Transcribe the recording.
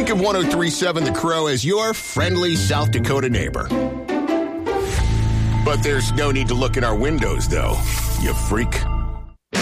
Think of 103.7 The Crow as your friendly South Dakota neighbor. But there's no need to look in our windows, though, you freak.